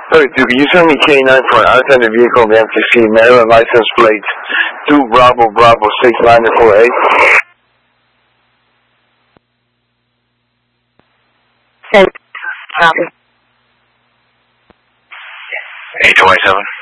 Alright, dude, can you send me K9 for an unattended vehicle in the MTC, Maryland license plate 2 Bravo Bravo 6948? Copy. 827.